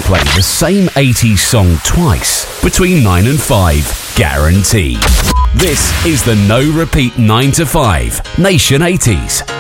play the same 80s song twice between 9 and 5, guaranteed. This is the No Repeat 9 to 5 Nation 80s.